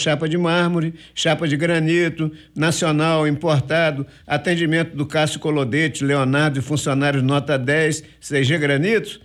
chapa de mármore, chapa de granito, nacional, importado, atendimento do Cássio Colodete, Leonardo e funcionários nota 10, CG Granitos,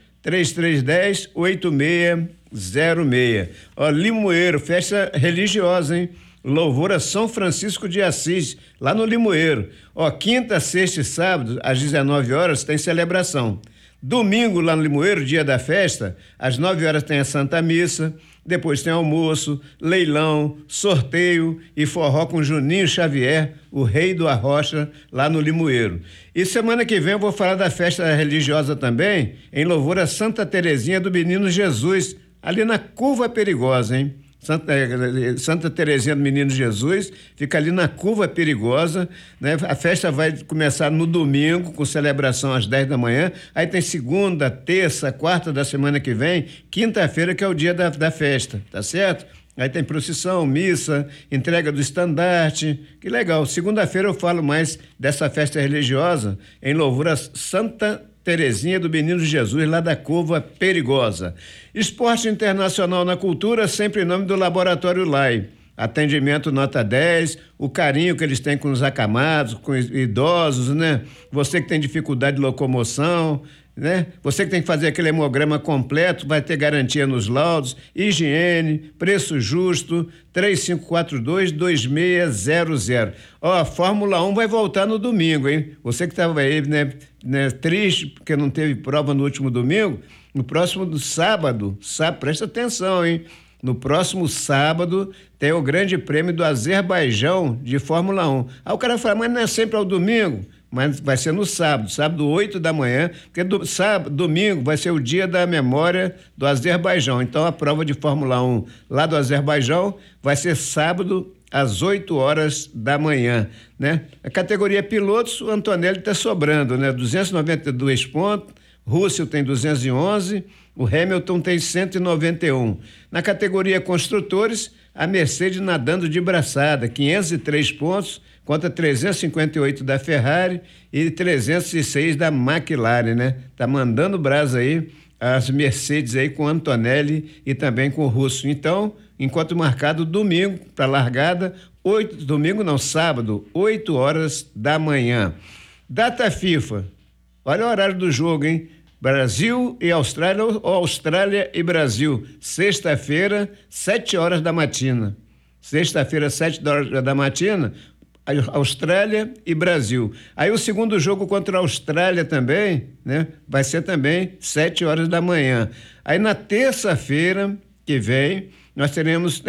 3310-8606. Ó, Limoeiro, festa religiosa, hein? Louvor a São Francisco de Assis, lá no Limoeiro. Ó, quinta, sexta e sábado, às 19 horas, tem celebração. Domingo, lá no Limoeiro, dia da festa, às 9 horas tem a Santa Missa, depois tem almoço, leilão, sorteio e forró com Juninho Xavier, o rei do Arrocha, lá no Limoeiro. E semana que vem eu vou falar da festa religiosa também, em louvor a Santa Terezinha do Menino Jesus, ali na Curva Perigosa, hein? Santa Terezinha do Menino Jesus, fica ali na Curva Perigosa, né? A festa vai começar no domingo, com celebração às 10 da manhã, aí tem segunda, terça, quarta da semana que vem, quinta-feira que é o dia da festa, tá certo? Aí tem procissão, missa, entrega do estandarte, que legal. Segunda-feira eu falo mais dessa festa religiosa em louvor a Santa Terezinha do Menino Jesus, lá da Curva Perigosa. Esporte internacional na cultura, sempre em nome do Laboratório Lai. Atendimento nota 10, o carinho que eles têm com os acamados, com os idosos, né? Você que tem dificuldade de locomoção, né? Você que tem que fazer aquele hemograma completo, vai ter garantia nos laudos, higiene, preço justo, 3542-2600. Ó, a Fórmula 1 vai voltar no domingo, hein? Você que estava aí, né, triste porque não teve prova no último domingo, no próximo sábado, presta atenção, hein? No próximo sábado tem o Grande Prêmio do Azerbaijão de Fórmula 1. Aí o cara fala, mas não é sempre ao domingo? Mas vai ser no sábado, 8 da manhã, porque domingo vai ser o dia da memória do Azerbaijão. Então a prova de Fórmula 1 lá do Azerbaijão vai ser sábado às 8 horas da manhã, né? A categoria pilotos, o Antonelli está sobrando, né? 292 pontos, Russell tem 211, o Hamilton tem 191. Na categoria construtores, a Mercedes nadando de braçada, 503 pontos, contra 358 da Ferrari e 306 da McLaren, né? Tá mandando brasa aí as Mercedes aí com Antonelli e também com o Russell. Então, enquanto marcado domingo para largada, sábado, 8 horas da manhã. Data FIFA. Olha o horário do jogo, hein? Brasil e Austrália, ou Austrália e Brasil. Sexta-feira, 7 horas da matina. Sexta-feira, 7 horas da matina, Austrália e Brasil. Aí o segundo jogo contra a Austrália também, né? Vai ser também 7 horas da manhã. Aí na terça-feira que vem, nós teremos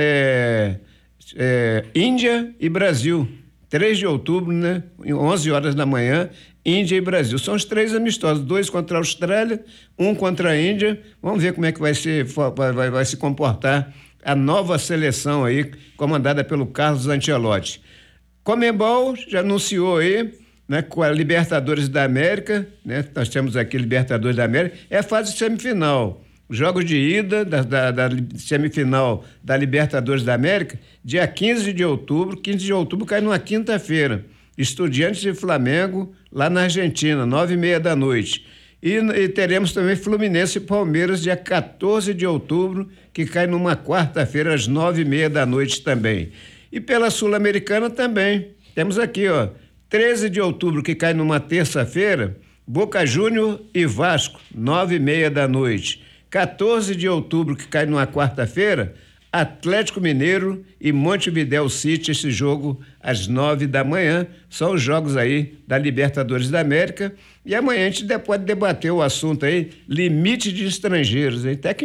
Índia e Brasil. 3 de outubro, né? 11 horas da manhã, Índia e Brasil. São os 3 amistosos, 2 contra a Austrália, 1 contra a Índia. Vamos ver como é que vai se comportar a nova seleção aí, comandada pelo Carlos Ancelotti. Conmebol já anunciou aí, né, com a Libertadores da América, né? Nós temos aqui Libertadores da América, é a fase semifinal. Jogos de ida da semifinal da Libertadores da América, dia 15 de outubro. 15 de outubro cai numa quinta-feira. Estudiantes de Flamengo, lá na Argentina, 9h30 da noite. E teremos também Fluminense e Palmeiras, dia 14 de outubro, que cai numa quarta-feira, às 9h30 da noite também. E pela Sul-Americana também. Temos aqui, ó, 13 de outubro, que cai numa terça-feira, Boca Júnior e Vasco, 9h30 da noite. 14 de outubro, que cai numa quarta-feira, Atlético Mineiro e Montevidéu City, esse jogo às 9 da manhã. São os jogos aí da Libertadores da América. E amanhã a gente pode debater o assunto aí, limite de estrangeiros, hein? Até que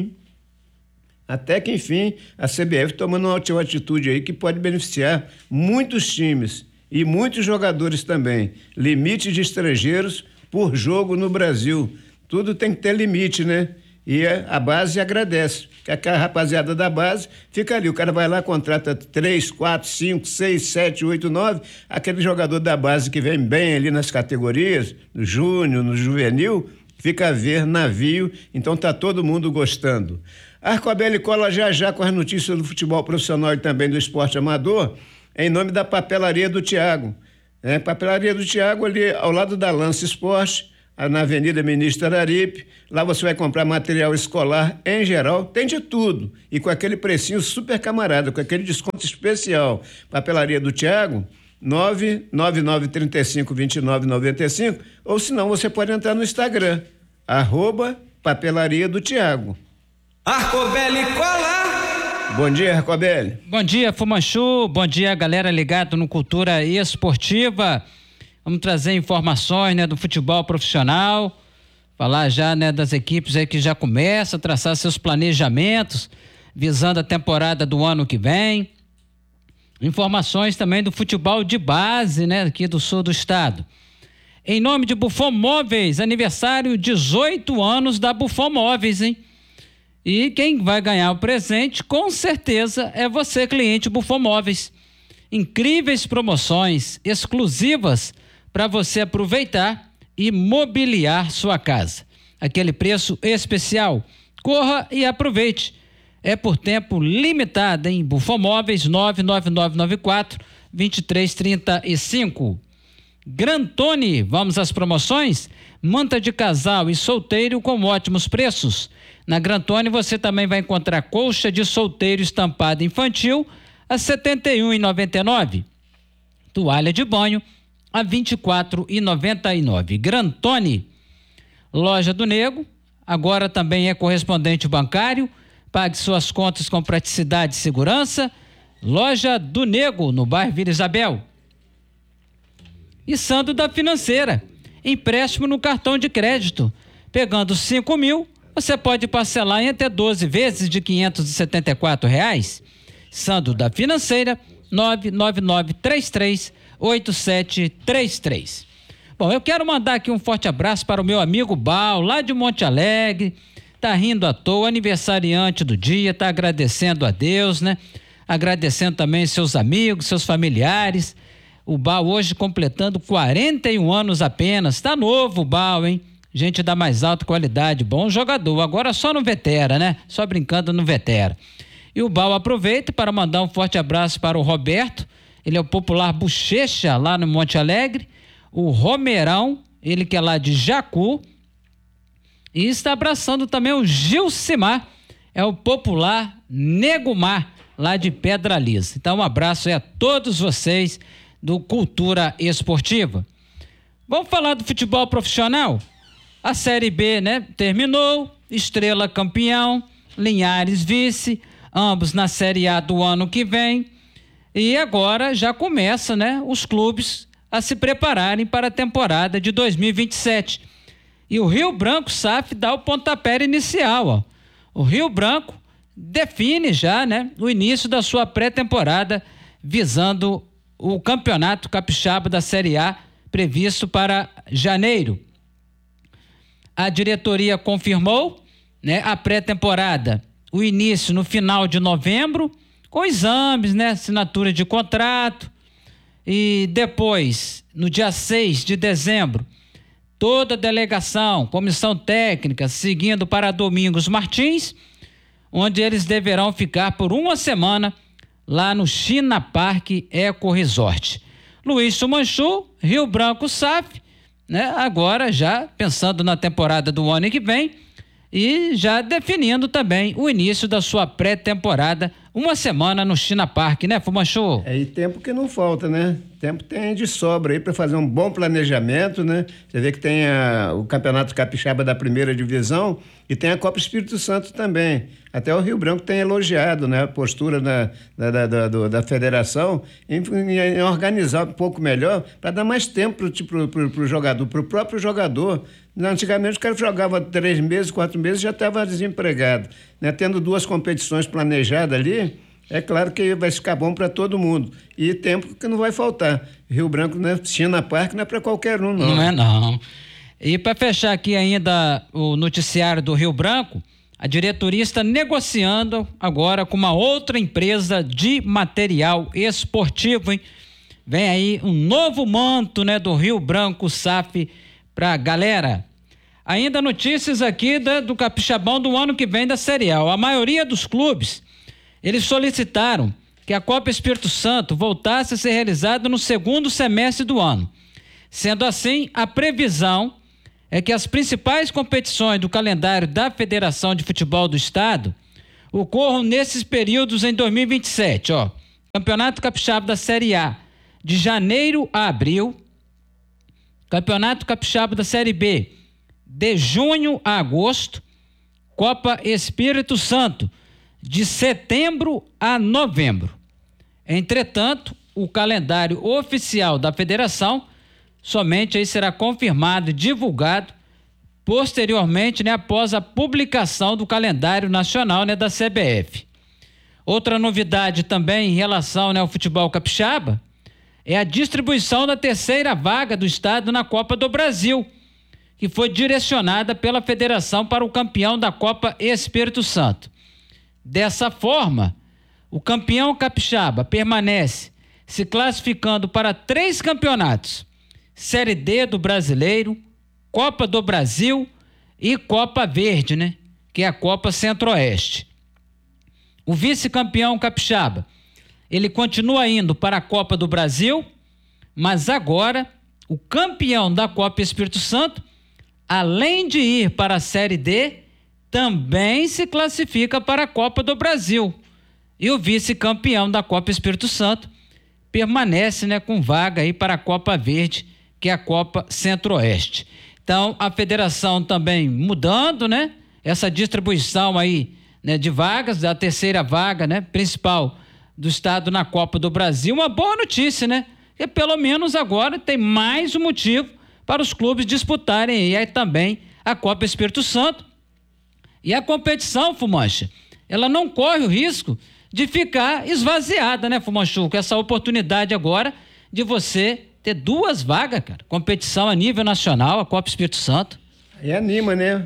enfim, a CBF tomando uma atitude aí que pode beneficiar muitos times e muitos jogadores também. Limite de estrangeiros por jogo no Brasil. Tudo tem que ter limite, né? E a base agradece, que aquela rapaziada da base fica ali, o cara vai lá, contrata 3, 4, 5, 6, 7, 8, 9, aquele jogador da base que vem bem ali nas categorias, no júnior, no juvenil, fica a ver navio, então tá todo mundo gostando. Arcobelli cola já com as notícias do futebol profissional e também do esporte amador, em nome da Papelaria do Tiago. Papelaria do Tiago ali ao lado da Lance Esporte, na Avenida Ministro Araripe. Lá você vai comprar material escolar em geral, tem de tudo. E com aquele precinho super camarada, com aquele desconto especial. Papelaria do Tiago, 999352995, ou senão você pode entrar no Instagram, @papelaria do Tiago. Arcobelli Cola! Bom dia, Arcobelli. Bom dia, Fumanchu. Bom dia, galera ligada no Cultura Esportiva. Vamos trazer informações, né, do futebol profissional, falar já, né, das equipes aí que já começam a traçar seus planejamentos, visando a temporada do ano que vem. Informações também do futebol de base, né, aqui do sul do estado. Em nome de Buffon Móveis, aniversário 18 anos da Buffon Móveis, hein? E quem vai ganhar o presente, com certeza, é você, cliente Buffon Móveis. Incríveis promoções exclusivas para você aproveitar e mobiliar sua casa. Aquele preço especial. Corra e aproveite. É por tempo limitado, hein? Buffon Móveis, 99994-2335. Grantone, vamos às promoções? Manta de casal e solteiro com ótimos preços. Na Grantone você também vai encontrar colcha de solteiro estampada infantil a R$ 71,99. Toalha de banho a R$ 24,99. Grantone. Loja do Nego, agora também é correspondente bancário. Pague suas contas com praticidade e segurança. Loja do Nego, no bairro Vila Isabel. E Sandro da Financeira, empréstimo no cartão de crédito. Pegando 5 mil, você pode parcelar em até 12 vezes de R$ 574. Sandro da Financeira, 999338733. Bom, eu quero mandar aqui um forte abraço para o meu amigo Bal, lá de Monte Alegre. Tá rindo à toa, aniversariante do dia, tá agradecendo a Deus, né? Agradecendo também seus amigos, seus familiares. O Bal hoje completando 41 anos apenas. Tá novo o Bal, hein? Gente da mais alta qualidade, bom jogador. Agora só no vetera, né? Só brincando no vetera. E o Bal aproveita para mandar um forte abraço para o Roberto. Ele é o popular Bochecha lá no Monte Alegre. O Romerão, ele que é lá de Jacu. E está abraçando também o Gilcimar, é o popular Negumar, lá de Pedra Lisa. Então um abraço aí a todos vocês do Cultura Esportiva. Vamos falar do futebol profissional? A Série B, né, terminou, Estrela campeão, Linhares vice, ambos na Série A do ano que vem. E agora já começa, né, os clubes a se prepararem para a temporada de 2027. E o Rio Branco SAF dá o pontapé inicial, ó. O Rio Branco define já, né, o início da sua pré-temporada visando o Campeonato Capixaba da Série A previsto para janeiro. A diretoria confirmou, né, a pré-temporada, o início no final de novembro, com exames, né, assinatura de contrato, e depois, no dia 6 de dezembro, toda a delegação, comissão técnica, seguindo para Domingos Martins, onde eles deverão ficar por uma semana lá no China Park Eco Resort. Luiz Sumanchu, Rio Branco SAF, né, agora já pensando na temporada do ano que vem e já definindo também o início da sua pré-temporada, uma semana no China Park, né, Fumanchu? E tempo que não falta, né? Tempo tem de sobra aí para fazer um bom planejamento, né? Você vê que tem o Campeonato Capixaba da Primeira Divisão e tem a Copa Espírito Santo também. Até o Rio Branco tem elogiado, né, a postura da federação em organizar um pouco melhor para dar mais tempo pro jogador, pro próprio jogador. Antigamente o cara jogava 3 meses, 4 meses e já estava desempregado, né? Tendo 2 competições planejadas ali, é claro que vai ficar bom para todo mundo. E tempo que não vai faltar. Rio Branco, né? China Park não é para qualquer um, não. Não é, não. E para fechar aqui ainda o noticiário do Rio Branco, a diretoria está negociando agora com uma outra empresa de material esportivo, hein? Vem aí um novo manto, né, do Rio Branco SAF pra galera. Ainda notícias aqui do Capixabão do ano que vem da Série A. A maioria dos clubes, eles solicitaram que a Copa Espírito Santo voltasse a ser realizada no segundo semestre do ano. Sendo assim, a previsão é que as principais competições do calendário da Federação de Futebol do Estado ocorram nesses períodos em 2027, ó. Campeonato Capixaba da Série A, de janeiro a abril. Campeonato Capixaba da Série B, de junho a agosto. Copa Espírito Santo, de setembro a novembro. Entretanto, o calendário oficial da federação somente aí será confirmado e divulgado posteriormente, né, após a publicação do calendário nacional, né, da CBF. Outra novidade também em relação, né, ao futebol capixaba é a distribuição da terceira vaga do estado na Copa do Brasil, que foi direcionada pela federação para o campeão da Copa Espírito Santo. Dessa forma, o campeão capixaba permanece se classificando para 3 campeonatos: Série D do Brasileiro, Copa do Brasil e Copa Verde, né? Que é a Copa Centro-Oeste. O vice-campeão capixaba, ele continua indo para a Copa do Brasil, mas agora o campeão da Copa Espírito Santo, além de ir para a Série D, também se classifica para a Copa do Brasil. E o vice-campeão da Copa Espírito Santo permanece, né, com vaga aí para a Copa Verde, que é a Copa Centro-Oeste. Então, a federação também mudando, né, essa distribuição aí, né, de vagas, da terceira vaga, né, principal do estado na Copa do Brasil. Uma boa notícia, né? Que pelo menos agora tem mais um motivo para os clubes disputarem e aí também a Copa Espírito Santo. E a competição, Fumancha, ela não corre o risco de ficar esvaziada, né, Fumanchu? Com essa oportunidade agora de você ter 2 vagas, cara. Competição a nível nacional, a Copa Espírito Santo. E anima, né?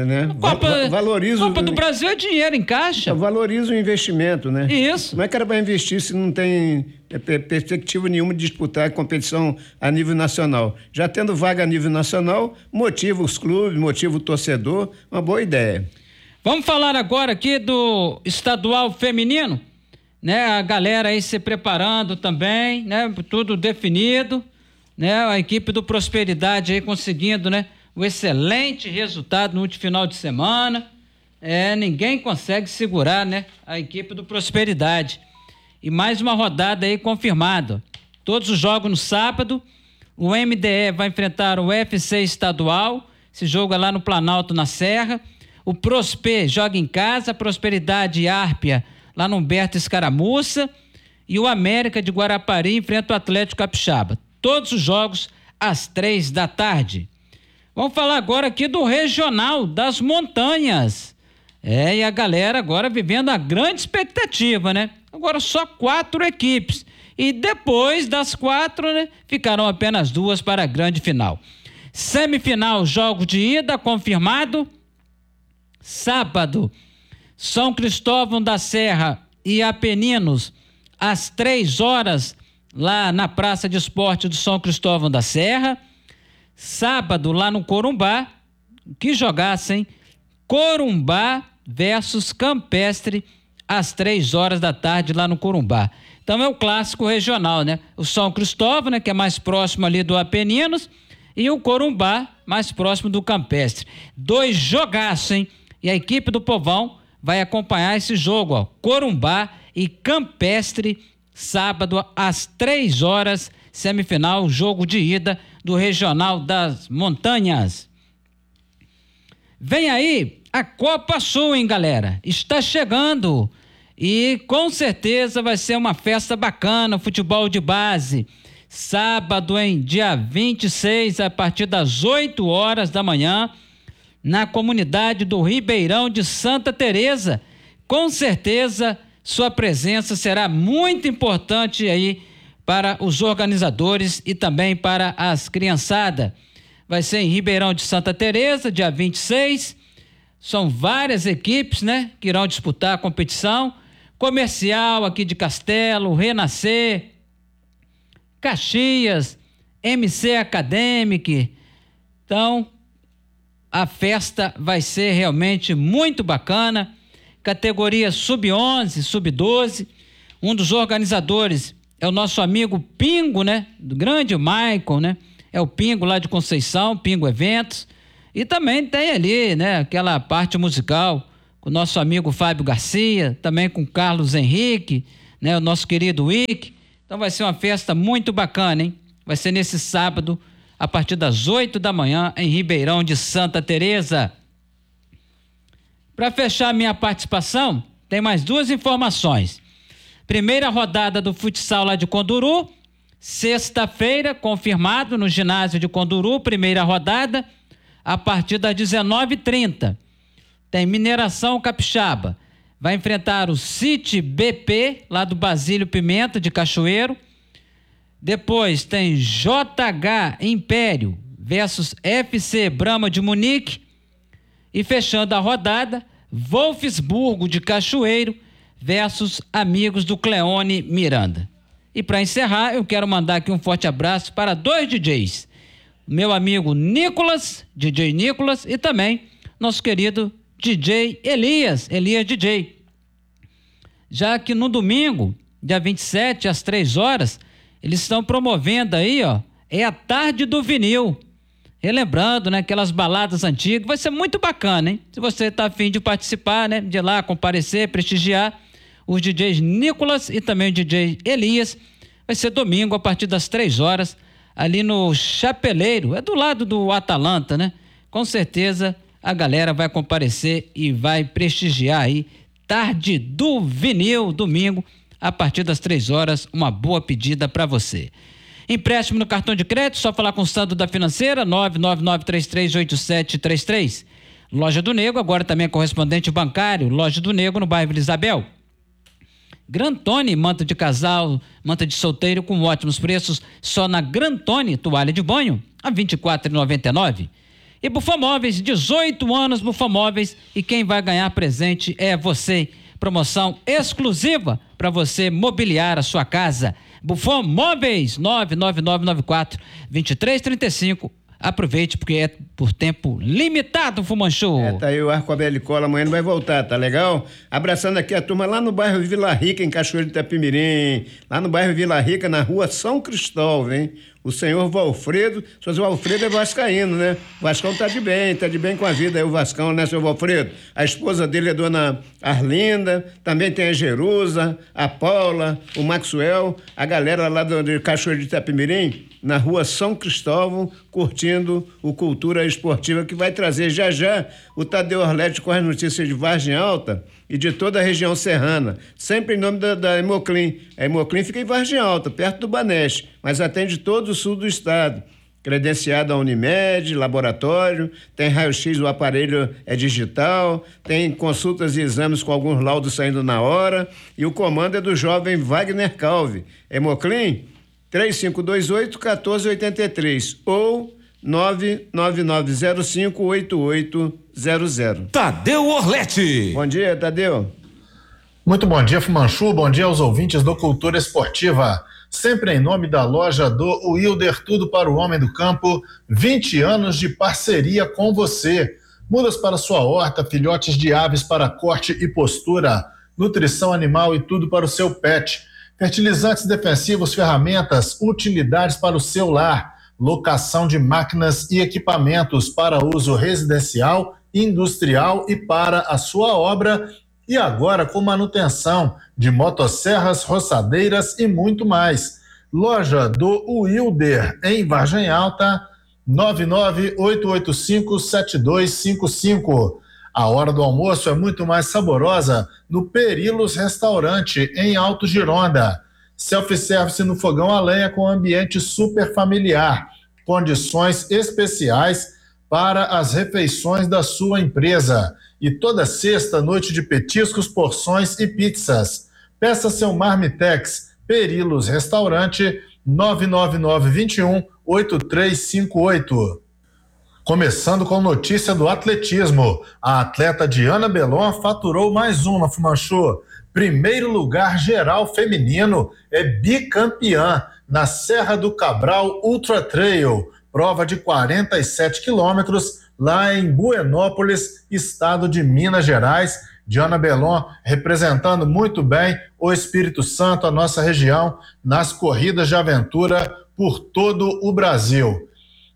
Valoriza. Copa do Brasil é dinheiro em caixa. Valoriza o investimento, né? Isso. Como é que o cara vai investir se não tem perspectiva nenhuma de disputar a competição a nível nacional? Já tendo vaga a nível nacional, motiva os clubes, motiva o torcedor. Uma boa ideia. Vamos falar agora aqui do estadual feminino, né? A galera aí se preparando também, né? Tudo definido, né? A equipe do Prosperidade aí conseguindo, né, um excelente resultado no último final de semana. Ninguém consegue segurar, né, a equipe do Prosperidade. E mais uma rodada aí confirmada. Todos os jogos no sábado. O MDE vai enfrentar o UFC estadual. Esse jogo é lá no Planalto, na Serra. O Prosper joga em casa, Prosperidade e Árpia lá no Humberto Escaramuça. E o América de Guarapari enfrenta o Atlético Capixaba. Todos os jogos às 15h. Vamos falar agora aqui do Regional das Montanhas. E a galera agora vivendo a grande expectativa, né? Agora só 4 equipes. E depois das 4, né, ficarão apenas 2 para a grande final. Semifinal, jogo de ida confirmado. Sábado, São Cristóvão da Serra e Apeninos, às 15h, lá na Praça de Esporte do São Cristóvão da Serra. Sábado, lá no Corumbá, que jogassem Corumbá versus Campestre, às 15h, lá no Corumbá. Então é o clássico regional, né? O São Cristóvão, né, que é mais próximo ali do Apeninos, e o Corumbá, mais próximo do Campestre. 2 jogaços, hein? E a equipe do Povão vai acompanhar esse jogo, ó. Corumbá e Campestre, sábado às 15h, semifinal, jogo de ida do Regional das Montanhas. Vem aí a Copa Sul, hein, galera? Está chegando e com certeza vai ser uma festa bacana, futebol de base. Sábado, hein, dia 26, a partir das 8h da manhã, na comunidade do Ribeirão de Santa Teresa. Com certeza sua presença será muito importante aí para os organizadores e também para as criançadas. Vai ser em Ribeirão de Santa Teresa, dia 26. São várias equipes, né, que irão disputar a competição. Comercial aqui de Castelo, Renascer, Caxias, MC Academic. Então, a festa vai ser realmente muito bacana. Categoria sub-11, sub-12. Um dos organizadores é o nosso amigo Pingo, né? Do grande Michael, né? É o Pingo lá de Conceição, Pingo Eventos. E também tem ali, né, aquela parte musical com o nosso amigo Fábio Garcia, também com Carlos Henrique, né, o nosso querido Wick. Então vai ser uma festa muito bacana, hein? Vai ser nesse sábado, a partir das 8 da manhã, em Ribeirão de Santa Teresa. Para fechar minha participação, tem mais duas informações. Primeira rodada do futsal lá de Conduru, sexta-feira, confirmado no ginásio de Conduru, primeira rodada, a partir das 19h30. Tem Mineração Capixaba, vai enfrentar o City BP, lá do Basílio Pimenta, de Cachoeiro. Depois tem JH Império versus FC Brahma de Munique. E fechando a rodada, Wolfsburgo de Cachoeiro versus Amigos do Cleone Miranda. E para encerrar, eu quero mandar aqui um forte abraço para dois DJs. Meu amigo Nicolas, DJ Nicolas, e também nosso querido DJ Elias DJ. Já que no domingo, dia 27, às 3h, eles estão promovendo aí, ó, é a tarde do vinil. Relembrando, né, aquelas baladas antigas, vai ser muito bacana, hein? Se você tá afim de participar, né, de ir lá comparecer, prestigiar os DJs Nicolas e também o DJ Elias, vai ser domingo a partir das 3h, ali no Chapeleiro, é do lado do Atalanta, né? Com certeza a galera vai comparecer e vai prestigiar aí tarde do vinil, domingo, a partir das 3h, uma boa pedida para você. Empréstimo no cartão de crédito, só falar com o Sandro da Financeira, 999338733. Loja do Nego, agora também é correspondente bancário, Loja do Nego no bairro Vila Isabel. Grantone, manta de casal, manta de solteiro com ótimos preços, só na Grantone, toalha de banho, a R$ 24,99. E Bufamóveis, 18 anos Bufamóveis, e quem vai ganhar presente é você. Promoção exclusiva para você mobiliar a sua casa. Bufam Móveis, 99994-2335. Aproveite, porque é por tempo limitado, Fumanchu. Tá aí o Arco-Abel e Cola, amanhã não vai voltar, tá legal? Abraçando aqui a turma lá no bairro Vila Rica, em Cachoeiro de Itapimirim. Lá no bairro Vila Rica, na rua São Cristóvão, hein? O senhor Valfredo, o senhor Valfredo é vascaíno, né? O Vascão tá de bem com a vida aí, o Vascão, né, senhor Valfredo? A esposa dele é dona Arlinda, também tem a Jerusa, a Paula, o Maxwell, a galera lá de Cachoeiro de Itapimirim, na rua São Cristóvão, curtindo o Cultura Esportiva, que vai trazer já o Tadeu Orletti com as notícias de Vargem Alta e de toda a região serrana, sempre em nome da Hemoclin. A Hemoclin fica em Vargem Alta, perto do Baneste, mas atende todo o sul do estado. Credenciado a Unimed, laboratório, tem raio-x, o aparelho é digital, tem consultas e exames com alguns laudos saindo na hora, e o comando é do jovem Wagner Calvi. Hemoclin, 3528-1483 ou 99905-8800. Tadeu Orletti. Bom dia, Tadeu. Muito bom dia, Fumanchu. Bom dia aos ouvintes do Cultura Esportiva. Sempre em nome da loja do Wilder, tudo para o homem do campo. 20 anos de parceria com você. Mudas para sua horta, filhotes de aves para corte e postura, nutrição animal e tudo para o seu pet. Fertilizantes defensivos, ferramentas, utilidades para o seu lar, locação de máquinas e equipamentos para uso residencial, industrial e para a sua obra, e agora com manutenção de motosserras, roçadeiras e muito mais. Loja do Wilder, em Vargem Alta, 99885-7255. A hora do almoço é muito mais saborosa no Perilos Restaurante, em Alto Gironda. Self-service no fogão a lenha com ambiente super familiar. Condições especiais para as refeições da sua empresa. E toda sexta, noite de petiscos, porções e pizzas. Peça seu Marmitex. Perilos Restaurante, 99921-8358. Começando com notícia do atletismo. A atleta Diana Belon faturou mais uma, Fumanchu. Primeiro lugar geral feminino, é bicampeã na Serra do Cabral Ultra Trail, prova de 47 quilômetros lá em Buenópolis, estado de Minas Gerais. Diana Belon representando muito bem o Espírito Santo, a nossa região, nas corridas de aventura por todo o Brasil.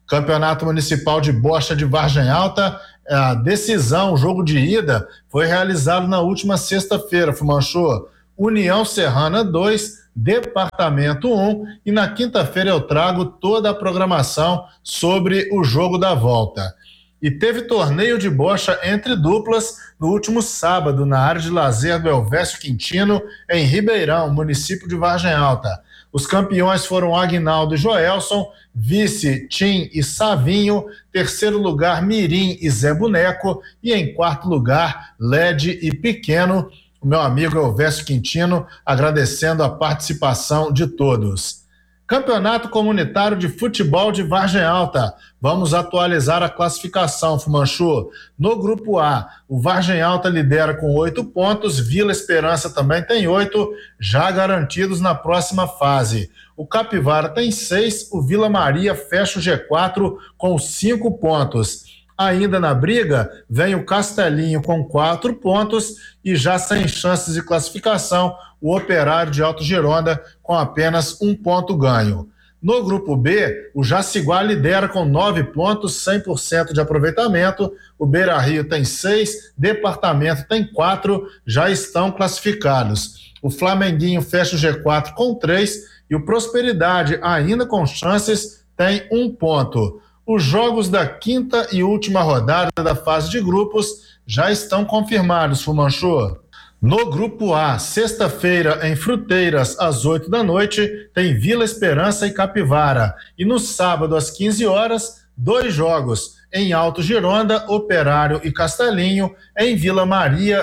Campeonato Municipal de Bocha de Vargem Alta, a decisão, o jogo de ida, foi realizado na última sexta-feira, Fumanchu. União Serrana 2, Departamento 1, e na quinta-feira eu trago toda a programação sobre o jogo da volta. E teve torneio de bocha entre duplas no último sábado, na área de lazer do Elvésio Quintino, em Ribeirão, município de Vargem Alta. Os campeões foram Aguinaldo e Joelson, vice Tim e Savinho, terceiro lugar Mirim e Zé Boneco, e em quarto lugar Led e Pequeno. O meu amigo Elvésio Quintino agradecendo a participação de todos. Campeonato Comunitário de Futebol de Vargem Alta. Vamos atualizar a classificação, Fumanchu. No grupo A, o Vargem Alta lidera com 8 pontos, Vila Esperança também tem 8, já garantidos na próxima fase. O Capivara tem 6, o Vila Maria fecha o G4 com 5 pontos. Ainda na briga, vem o Castelinho com 4 pontos e já sem chances de classificação, o Operário de Alto Gironda com apenas 1 ponto ganho. No grupo B, o Jaciguá lidera com 9 pontos, 100% de aproveitamento, o Beira Rio tem 6, Departamento tem 4, já estão classificados. O Flamenguinho fecha o G4 com 3 e o Prosperidade, ainda com chances, tem 1 ponto. Os jogos da quinta e última rodada da fase de grupos já estão confirmados, Fumanchu. No grupo A, sexta-feira em Fruteiras, às 8 da noite, tem Vila Esperança e Capivara. E no sábado, às 15 horas, 2 jogos. Em Alto Gironda, Operário e Castelinho. Em Vila Maria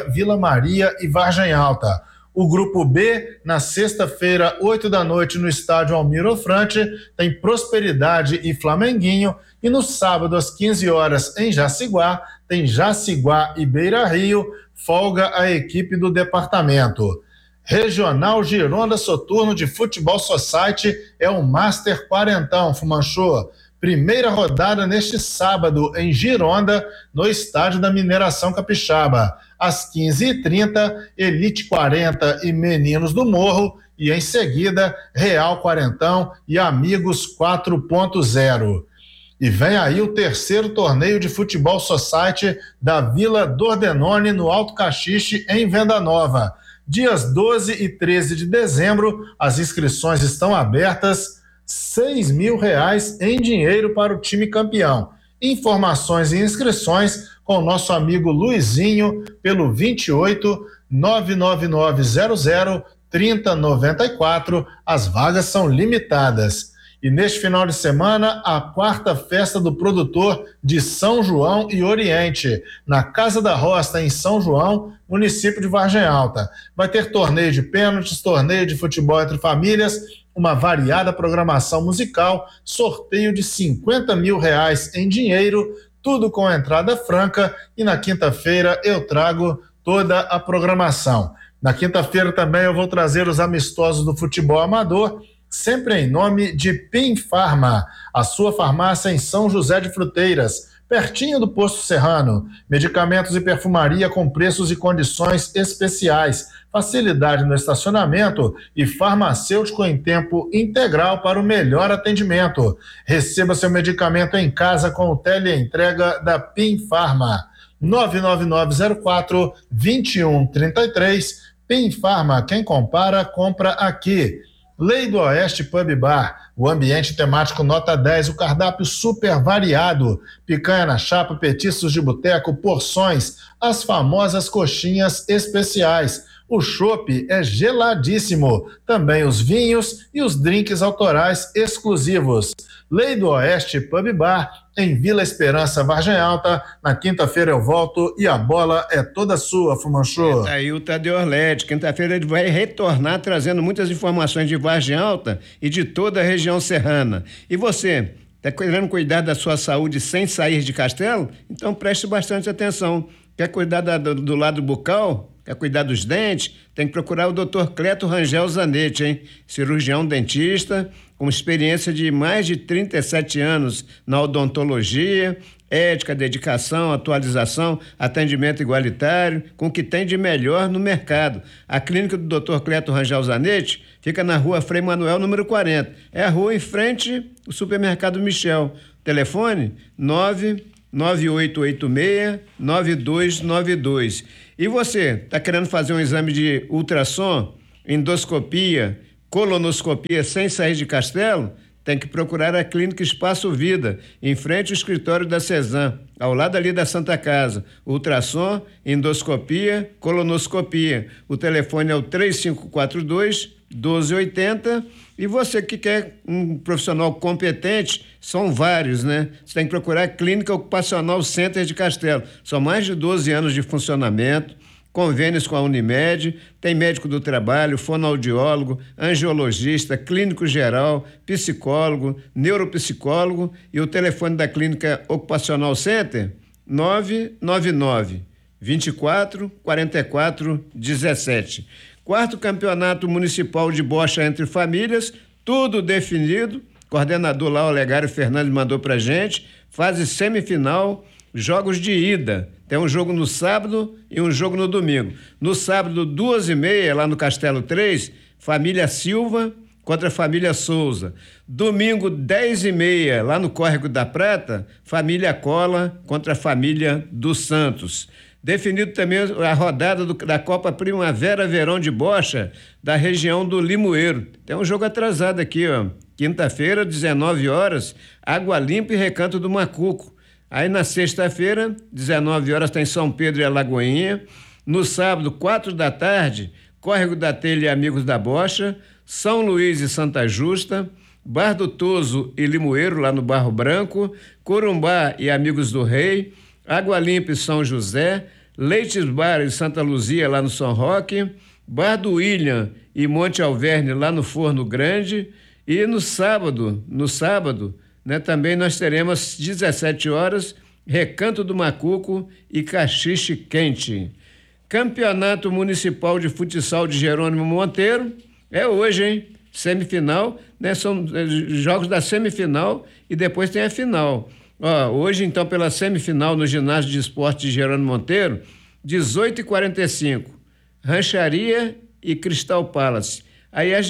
e Vargem Alta. O grupo B, na sexta-feira, 8 da noite, no estádio Almiro Frante, tem Prosperidade e Flamenguinho. E no sábado, às 15 horas, em Jaciguá, tem Jaciguá e Beira Rio, folga a equipe do departamento. Regional Gironda Soturno de Futebol Society é o Master Quarentão, Fumanchu. Primeira rodada neste sábado, em Gironda, no estádio da Mineração Capixaba. Às 15h30, Elite 40 e Meninos do Morro. E em seguida, Real Quarentão e Amigos 4.0. E vem aí o terceiro torneio de Futebol Society da Vila Dordenone, no Alto Caxixe, em Venda Nova. Dias 12 e 13 de dezembro, as inscrições estão abertas, R$6.000 em dinheiro para o time campeão. Informações e inscrições com o nosso amigo Luizinho pelo 28 99900 3094. As vagas são limitadas. E neste final de semana, a quarta festa do produtor de São João e Oriente, na Casa da Roça, em São João, município de Vargem Alta. Vai ter torneio de pênaltis, torneio de futebol entre famílias, uma variada programação musical, sorteio de R$50.000 em dinheiro, tudo com entrada franca, e na quinta-feira eu trago toda a programação. Na quinta-feira também eu vou trazer os amistosos do futebol amador, sempre em nome de Pim Farma, a sua farmácia em São José de Fruteiras, pertinho do Posto Serrano. Medicamentos e perfumaria com preços e condições especiais, facilidade no estacionamento e farmacêutico em tempo integral para o melhor atendimento. Receba seu medicamento em casa com o teleentrega da Pim Farma. 99904-2133. Pim Farma, quem compara, compra aqui. Lei do Oeste Pub Bar, o ambiente temático nota 10, o cardápio super variado, picanha na chapa, petiscos de boteco, porções, as famosas coxinhas especiais. O chopp é geladíssimo, também os vinhos e os drinks autorais exclusivos. Lei do Oeste Pub Bar, em Vila Esperança, Vargem Alta. Na quinta-feira eu volto e a bola é toda sua, Fumanchu. Tá aí o Tadeu Orlete. Quinta-feira ele vai retornar trazendo muitas informações de Vargem Alta e de toda a região serrana. E você, está querendo cuidar da sua saúde sem sair de Castelo? Então preste bastante atenção. Quer cuidar do lado bucal? Quer cuidar dos dentes? Tem que procurar o Dr. Cleto Rangel Zanetti, hein? Cirurgião dentista, com experiência de mais de 37 anos na odontologia, ética, dedicação, atualização, atendimento igualitário, com o que tem de melhor no mercado. A clínica do Dr. Cleto Rangel Zanetti fica na rua Frei Manuel, número 40. É a rua em frente ao supermercado Michel. Telefone 99886-9292. E você, está querendo fazer um exame de ultrassom, endoscopia, colonoscopia sem sair de Castelo? Tem que procurar a Clínica Espaço Vida, em frente ao escritório da Cezan, ao lado ali da Santa Casa. Ultrassom, endoscopia, colonoscopia. O telefone é o 3542-1280. E você que quer um profissional competente, são vários, né? Você tem que procurar a Clínica Ocupacional Center de Castelo. São mais de 12 anos de funcionamento, convênios com a Unimed, tem médico do trabalho, fonoaudiólogo, angiologista, clínico geral, psicólogo, neuropsicólogo, e o telefone da Clínica Ocupacional Center, 999 24 44 17. Quarto Campeonato Municipal de Bocha entre Famílias, tudo definido. Coordenador lá, o Olegário Fernandes, mandou pra gente. Fase semifinal, jogos de ida. Tem um jogo no sábado e um jogo no domingo. No sábado, 2h30, lá no Castelo 3, Família Silva contra a Família Souza. Domingo, 10h30, lá no Córrego da Prata, Família Cola contra a Família dos Santos. Definido também a rodada da Copa Primavera-Verão de Bocha, da região do Limoeiro. Tem um jogo atrasado aqui, ó. Quinta-feira, 19 horas, Água Limpa e Recanto do Macuco. Aí na sexta-feira, 19 horas, tem São Pedro e Alagoinha. No sábado, 4 da tarde, Córrego da Telha e Amigos da Bocha, São Luís e Santa Justa, Bar do Toso e Limoeiro, lá no Barro Branco, Corumbá e Amigos do Rei, Água Limpa e São José, Leites Bar e Santa Luzia, lá no São Roque, Bar do William e Monte Alverne, lá no Forno Grande. E no sábado, né, também nós teremos às 17 horas, Recanto do Macuco e Caxixe Quente. Campeonato Municipal de Futsal de Jerônimo Monteiro, é hoje, hein? Semifinal, né? São jogos da semifinal e depois tem a final. Ó, hoje, então, pela semifinal no Ginásio de Esportes de Jerônimo Monteiro, 18h45, Rancharia e Crystal Palace. Aí às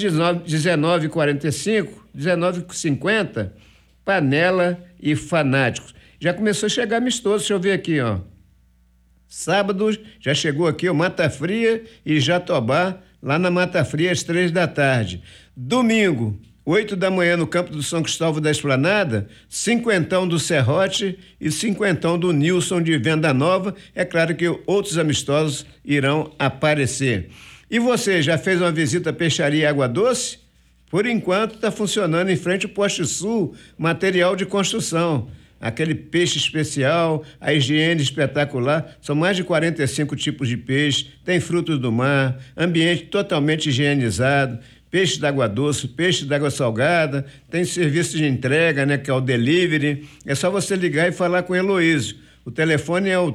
19h45, 19h50, Panela e Fanáticos. Já começou a chegar amistoso, deixa eu ver aqui, ó. Sábado já chegou aqui o Mata Fria e Jatobá, lá na Mata Fria às 3 da tarde. Domingo, 8 da manhã no campo do São Cristóvão da Esplanada, 50 do Serrote e 50 do Nilson de Venda Nova. É claro que outros amistosos irão aparecer. E você, já fez uma visita à Peixaria Água Doce? Por enquanto está funcionando em frente ao Poste Sul, material de construção. Aquele peixe especial, a higiene espetacular, são mais de 45 tipos de peixe, tem frutos do mar, ambiente totalmente higienizado, peixe d'água doce, peixe d'água salgada, tem serviço de entrega, né, que é o delivery. É só você ligar e falar com o Heloísio. O telefone é o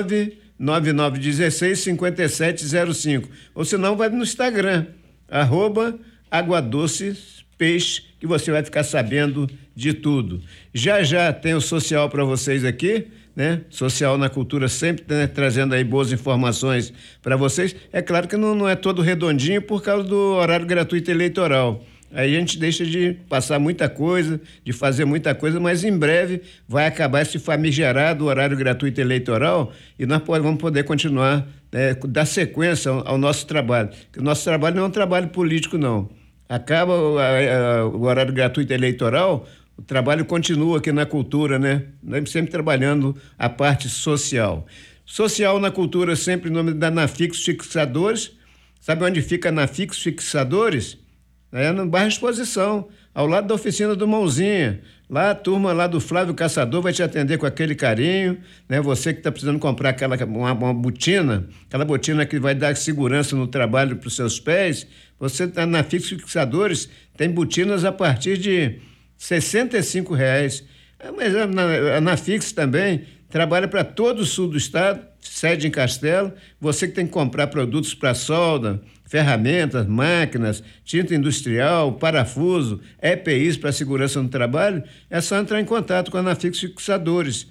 99916-5705. Ou senão vai no Instagram, @aguadocespeixe, que você vai ficar sabendo de tudo. Já tem o social para vocês aqui, né? Social na Cultura sempre, né, trazendo aí boas informações para vocês. É claro que não é todo redondinho por causa do horário gratuito eleitoral. Aí a gente deixa de passar muita coisa, de fazer muita coisa, mas em breve vai acabar esse famigerado horário gratuito eleitoral e nós vamos poder continuar, dar sequência ao nosso trabalho. Porque o nosso trabalho não é um trabalho político, não. Acaba o horário gratuito eleitoral, o trabalho continua aqui na cultura, né? Nós sempre trabalhando a parte social. Social na cultura, sempre em nome da Nafix Fixadores. Sabe onde fica a Nafix Fixadores? É no bairro Exposição, ao lado da oficina do Mãozinha. Lá a turma lá do Flávio Caçador vai te atender com aquele carinho, né? Você que está precisando comprar uma botina, aquela botina que vai dar segurança no trabalho para os seus pés, você está na Fix Fixadores, tem botinas a partir de R$ 65,00. Mas a Nafix também trabalha para todo o sul do estado, sede em Castelo. Você que tem que comprar produtos para solda, ferramentas, máquinas, tinta industrial, parafuso, EPIs para segurança no trabalho, é só entrar em contato com a Nafix Fixadores,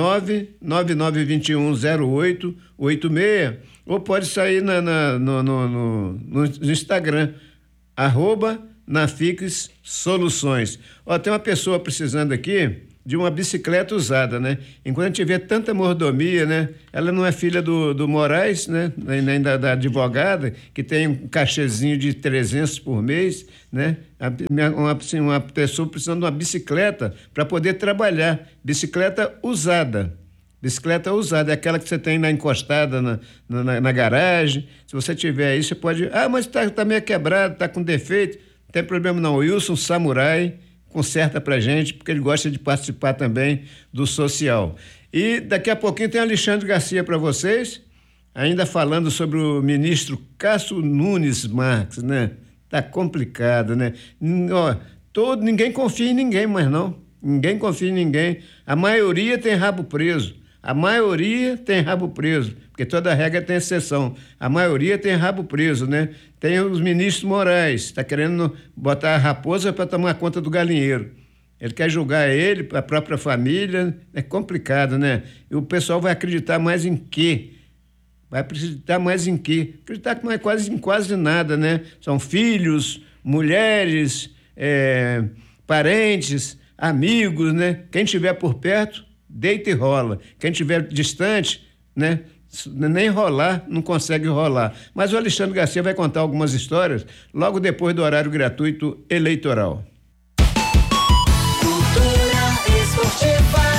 999210886, ou pode sair no Instagram, @Nafix Soluções. Ó, tem uma pessoa precisando aqui de uma bicicleta usada, né? Enquanto a gente vê tanta mordomia, né? Ela não é filha do Moraes, né? Nem da advogada, que tem um cachezinho de 300 por mês, né? Uma pessoa precisando de uma bicicleta para poder trabalhar. Bicicleta usada. Bicicleta usada, é aquela que você tem na encostada na garagem. Se você tiver aí, você pode... Ah, mas tá meio quebrado, tá com defeito. Não tem problema não. O Wilson Samurai conserta pra gente, porque ele gosta de participar também do social. E daqui a pouquinho tem Alexandre Garcia para vocês, ainda falando sobre o ministro Cássio Nunes Marques, né? Tá complicado, né? Ninguém confia em ninguém mais não. Ninguém confia em ninguém. A maioria tem rabo preso. A maioria tem rabo preso, porque toda regra tem exceção. A maioria tem rabo preso, né? Tem os ministros Moraes, está querendo botar a raposa para tomar conta do galinheiro. Ele quer julgar ele, a própria família, é complicado, né? E o pessoal vai acreditar mais em quê? Vai acreditar mais em quê? Acreditar que não é quase nada, né? São filhos, mulheres, parentes, amigos, né? Quem estiver por perto, deita e rola. Quem estiver distante, né? Nem rolar, não consegue rolar. Mas o Alexandre Garcia vai contar algumas histórias logo depois do horário gratuito eleitoral. Cultura esportiva.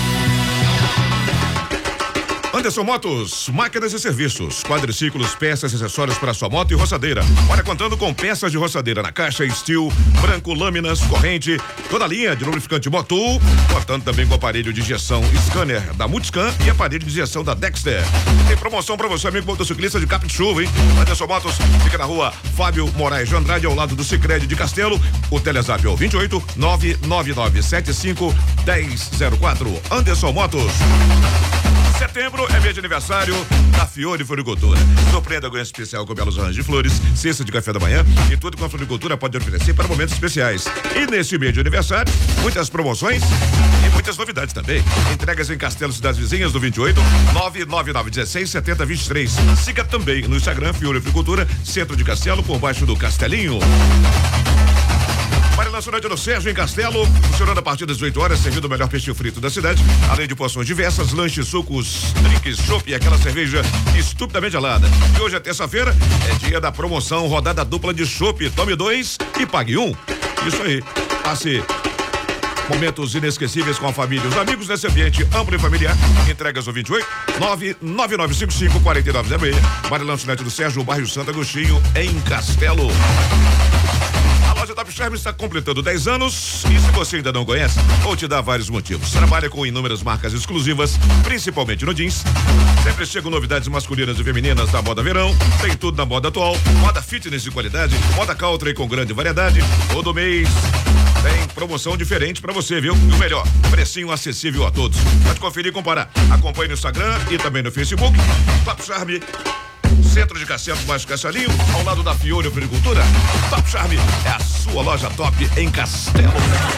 Anderson Motos, máquinas e serviços, quadriciclos, peças e acessórios para sua moto e roçadeira. Olha, contando com peças de roçadeira na caixa, steel, branco, lâminas, corrente, toda a linha de lubrificante Motul, contando também com aparelho de injeção scanner da Multiscan e aparelho de injeção da Dexter. Tem promoção para você, amigo motociclista de capa de chuva, hein? Anderson Motos fica na rua Fábio Moraes de Andrade, ao lado do Sicredi de Castelo. O Telezap é o 28 99975 1004. Anderson Motos. Setembro é mês de aniversário da Fiore Floricultura. Surpreenda com esse especial com belos arranjos de flores, cesta de café da manhã e tudo que a Floricultura pode oferecer para momentos especiais. E nesse mês de aniversário, muitas promoções e muitas novidades também. Entregas em Castelo, cidades vizinhas do 28 99916 7023. Siga também no Instagram Fiore Floricultura, Centro de Castelo, por baixo do Castelinho. Lançonete do Sérgio em Castelo, funcionando a partir das 18 horas, servindo o melhor peixe frito da cidade, além de porções diversas, lanches, sucos, drinks, chopp e aquela cerveja estupidamente gelada. E hoje é terça-feira, é dia da promoção, rodada dupla de chopp, tome 2 e pague 1. Isso aí, passe momentos inesquecíveis com a família e os amigos nesse ambiente amplo e familiar. Entregas ao 28 99955 4906. Vale Lançonete do Sérgio, bairro Santo Agostinho, em Castelo. A loja Top Charme está completando 10 anos e se você ainda não conhece, vou te dar vários motivos. Trabalha com inúmeras marcas exclusivas, principalmente no jeans. Sempre chegam novidades masculinas e femininas da moda verão. Tem tudo na moda atual, moda fitness de qualidade, moda country com grande variedade. Todo mês tem promoção diferente pra você, viu? E o melhor, precinho acessível a todos. Pode conferir e comparar. Acompanhe no Instagram e também no Facebook. Top Charme, Centro de Castelo, baixo Castelinho, ao lado da Fiore Agricultura. Top Charme é a sua loja top em Castelo.